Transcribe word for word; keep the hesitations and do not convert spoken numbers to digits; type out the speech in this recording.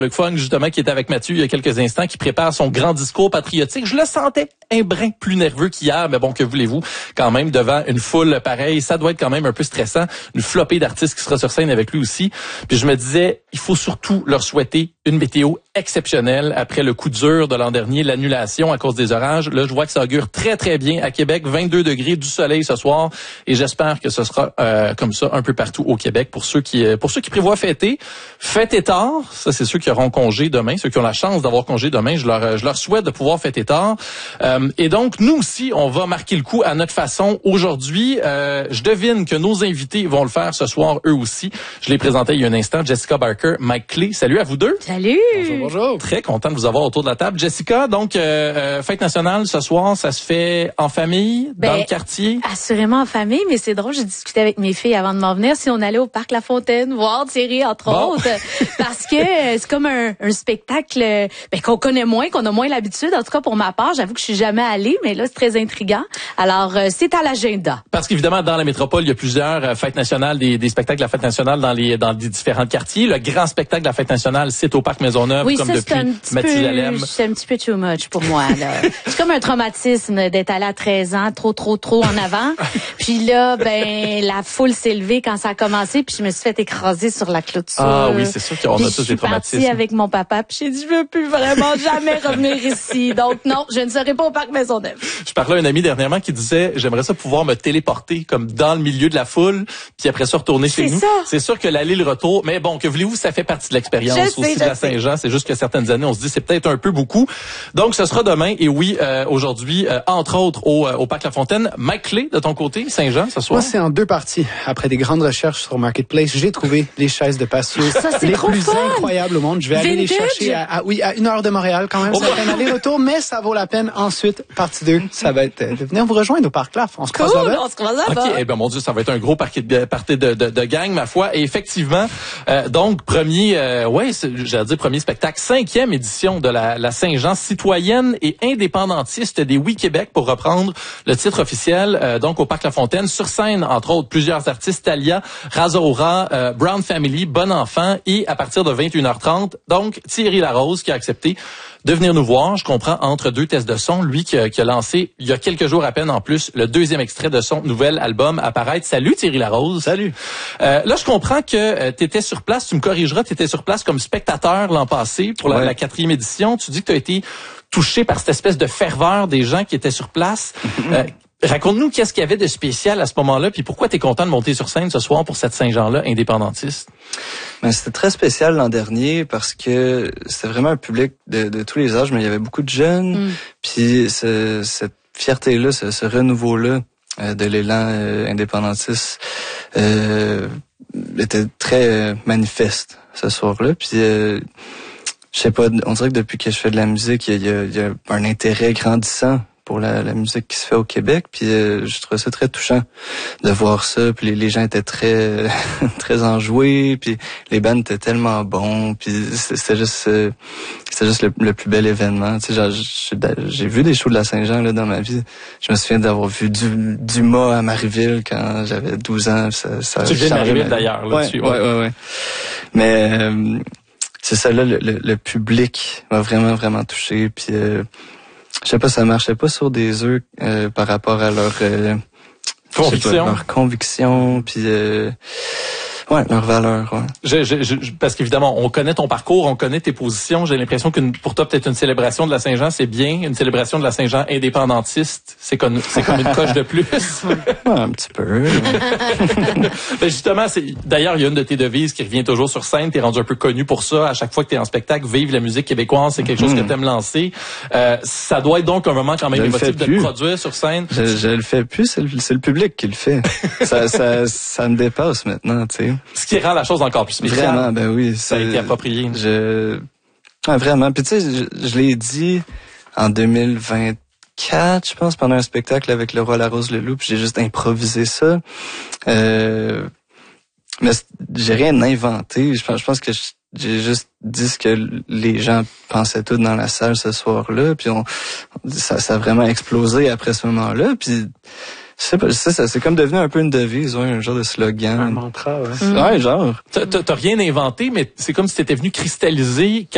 Luc Fong, justement, qui était avec Mathieu il y a quelques instants, qui prépare son grand discours patriotique. Je le sentais un brin plus nerveux qu'hier, mais bon, que voulez-vous, quand même, devant une foule pareille, ça doit être quand même un peu stressant. Une flopée d'artistes qui sera sur scène avec lui aussi. Puis je me disais, il faut surtout leur souhaiter une météo exceptionnelle après le coup dur de l'an dernier, l'annulation à cause des orages. Là, je vois que ça augure très, très bien à Québec. vingt-deux degrés, du soleil ce soir. Et j'espère que ce sera euh, comme ça un peu partout au Québec. Pour ceux qui, pour ceux qui prévoient fêter, fêtez tard. Ça, c'est ceux qui auront congé demain, ceux qui ont la chance d'avoir congé demain, je leur, je leur souhaite de pouvoir fêter tard. Euh, et donc, nous aussi, on va marquer le coup à notre façon aujourd'hui. Euh, je devine que nos invités vont le faire ce soir, eux aussi. Je les présentais il y a un instant, Jessica Barker, Mike Clé. Salut à vous deux. Salut. Bonjour, bonjour. Très content de vous avoir autour de la table. Jessica, donc, euh, euh, fête nationale ce soir, ça se fait en famille, ben, dans le quartier? Assurément en famille, mais c'est drôle, j'ai discuté avec mes filles avant de m'en venir si on allait au Parc La Fontaine voir Thierry, entre bon. autres, parce que c'est comme un, un spectacle ben, qu'on connaît moins, qu'on a moins l'habitude. En tout cas, pour ma part, j'avoue que je suis jamais allée, mais là, c'est très intriguant. Alors, euh, c'est à l'agenda. Parce qu'évidemment, dans la métropole, il y a plusieurs euh, fêtes nationales, des, des spectacles de la fête nationale dans les dans les différents quartiers. Le grand spectacle de la fête nationale, c'est au Parc Maisonneuve, oui, comme ça, depuis Mathusalem. C'est un petit peu too much pour moi. Là. C'est comme un traumatisme d'être allé à treize ans, trop, trop, trop en avant. Puis là, ben la foule s'est levée quand ça a commencé, puis je me suis fait écraser sur la clôture. Ah oui, c'est sûr qu'on a tous des traumatismes. Je suis partie avec mon papa, puis j'ai dit, je veux plus vraiment jamais revenir ici. Donc non, je ne serai pas au Parc Maisonneuve. Je parlais à un ami dernièrement qui disait, j'aimerais ça pouvoir me téléporter comme dans le milieu de la foule, puis après ça retourner chez nous. C'est sûr que l'aller le retour, mais bon, que voulez-vous, ça fait partie de l'expérience aussi sais, de la Saint-Jean. C'est juste que certaines années, on se dit, c'est peut-être un peu beaucoup. Donc, ce sera demain. Et oui, euh, aujourd'hui, euh, entre autres, au, euh, au Parc La Fontaine. Mike Clé, de ton côté, Saint-Jean, ce soir? Moi, c'est en deux parties. Après des grandes recherches sur Marketplace, j'ai trouvé les chaises de patio les plus fun. incroyables au monde. Je vais Vintage. aller les chercher à, à, oui, à une heure de Montréal quand même. Ça va être un aller-retour, mais ça vaut la peine. Ensuite, partie deux, ça va être de venir vous rejoindre au Parc Laf. On se cool, croise là-bas. On se croise là-bas. OK, eh ben mon Dieu, ça va être un gros party de, party de, de, de gang, ma foi. Et effectivement, euh, donc, premier, euh, ouais, j'allais dire premier spectacle, cinquième édition de la, la Saint-Jean citoyenne et indépendantiste des Oui Québec, pour reprendre le titre officiel, euh, donc au Parc La Fontaine. Sur scène, entre autres, plusieurs artistes, Talia, Razora, euh, Brown Family, Bon Enfant, et à partir de vingt et une heures trente, donc Thierry Larose qui a accepté de venir nous voir. Je comprends, entre deux tests de son, lui qui a, qui a lancé, il y a quelques jours à peine en plus, le deuxième extrait de son nouvel album apparaître. Salut Thierry Larose. Salut. Euh, là, je comprends que euh, tu étais sur place, tu me corrigeras, tu étais sur place comme spectateur l'an passé pour la, ouais. la quatrième édition. Tu dis que tu as été touché par cette espèce de ferveur des gens qui étaient sur place. euh, Raconte-nous qu'est-ce qu'il y avait de spécial à ce moment-là, puis pourquoi tu es content de monter sur scène ce soir pour cette Saint-Jean-là indépendantiste? Ben, c'était très spécial l'an dernier parce que c'était vraiment un public de, de tous les âges, mais il y avait beaucoup de jeunes. Mm. Puis ce, cette fierté-là, ce, ce renouveau-là euh, de l'élan euh, indépendantiste euh, était très euh, manifeste ce soir-là. Puis euh, je sais pas, on dirait que depuis que je fais de la musique, il y a, il y a un intérêt grandissant pour la, la musique qui se fait au Québec, puis euh, je trouvais ça très touchant de voir ça, puis les, les gens étaient très très enjoués, puis les bands étaient tellement bons, puis c'était juste euh, c'était juste le, le plus bel événement. Tu sais, genre, j'ai vu des shows de la Saint-Jean là dans ma vie. Je me souviens d'avoir vu du Dumas à Marieville quand j'avais douze ans. Ça, ça tu viens de Marieville d'ailleurs là. Ouais, dessus, ouais, ouais, ouais, ouais. Mais euh, c'est ça là, le, le, le public m'a vraiment vraiment touché, puis euh, je sais pas, ça marchait pas sur des œufs euh, par rapport à leur euh, conviction, pas, leur conviction, puis euh, ouais, leur valeur. Ouais. Je, je, je, parce qu'évidemment, on connaît ton parcours, on connaît tes positions. J'ai l'impression que pour toi, peut-être une célébration de la Saint-Jean, c'est bien. Une célébration de la Saint-Jean indépendantiste, c'est comme c'est comme une coche de plus. Ouais, un petit peu. Ben justement, c'est d'ailleurs il y a une de tes devises qui revient toujours sur scène. T'es rendu un peu connu pour ça. À chaque fois que t'es en spectacle, vive la musique québécoise, c'est quelque chose mmh. que t'aimes lancer. Euh, ça doit être donc un moment quand même émotif de te produire sur scène. Je, je le fais plus, c'est le, c'est le public qui le fait. ça, ça, ça me dépasse maintenant, tu sais. Ce qui rend la chose encore plus spéciale. Vraiment, ben oui. Ça a été approprié. Je, ah, vraiment. Puis tu sais, je, je l'ai dit en deux mille vingt-quatre, je pense, pendant un spectacle avec Le Roi, la Rose, le Loup, puis j'ai juste improvisé ça. Euh, mais j'ai rien inventé. Je pense, je pense que je, j'ai juste dit ce que les gens pensaient tous dans la salle ce soir-là, puis on, ça, ça a vraiment explosé après ce moment-là, puis c'est pas, c'est ça, c'est comme devenu un peu une devise, ouais, un genre de slogan. Un mantra, ouais. Mm. Ouais, genre. T'as, t'as rien inventé, mais c'est comme si t'étais venu cristalliser